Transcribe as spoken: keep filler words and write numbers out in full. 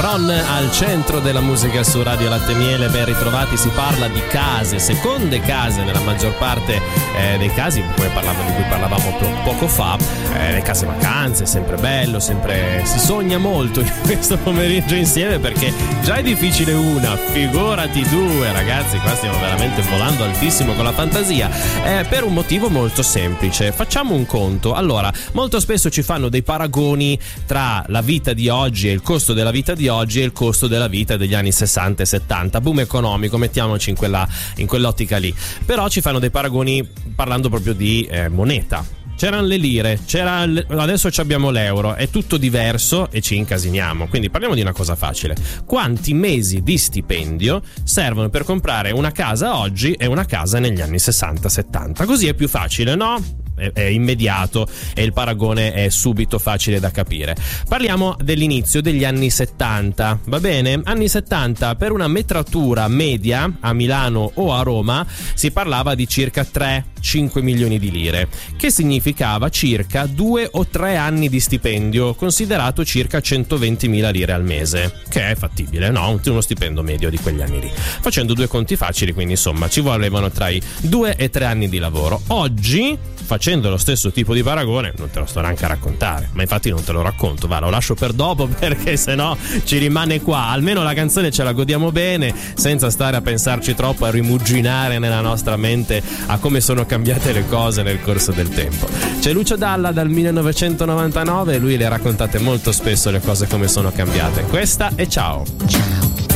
Ron al centro della musica su Radio Latte Miele. Ben ritrovati, si parla di case, seconde case nella maggior parte eh, dei casi, come parlavo, di cui parlavamo po- poco fa, eh, le case vacanze, sempre bello, sempre si sogna molto in questo pomeriggio insieme, perché già è difficile una, figurati due, ragazzi, qua stiamo veramente volando altissimo con la fantasia, eh, per un motivo molto semplice. Facciamo un conto. Allora, molto spesso ci fanno dei paragoni tra la vita di oggi e il costo della vita di oggi e il costo della vita degli anni sessanta e settanta, boom economico, mettiamoci in quella in quell'ottica lì. Però ci fanno dei paragoni parlando proprio di eh, moneta. C'erano le lire, c'era l- adesso abbiamo l'euro, è tutto diverso e ci incasiniamo. Quindi parliamo di una cosa facile: quanti mesi di stipendio servono per comprare una casa oggi e una casa negli anni sessanta settanta? Così è più facile, no? È, è immediato e il paragone è subito facile da capire. Parliamo dell'inizio degli anni settanta, va bene? Anni settanta, per una metratura media a Milano o a Roma si parlava di circa tre cinque milioni di lire, che significava circa due o tre anni di stipendio, considerato circa centoventimila lire al mese, che è fattibile, no? Uno stipendio medio di quegli anni lì. Facendo due conti facili, quindi insomma ci volevano tra i due e tre anni di lavoro. Oggi, facendo lo stesso tipo di paragone, non te lo sto neanche a raccontare, ma infatti non te lo racconto, va, lo lascio per dopo, perché sennò ci rimane qua. Almeno la canzone ce la godiamo bene, senza stare a pensarci troppo, a rimuginare nella nostra mente a come sono cambiate le cose nel corso del tempo. C'è Lucio Dalla dal millenovecentonovantanove e lui le ha raccontate molto spesso le cose come sono cambiate. Questa è Ciao.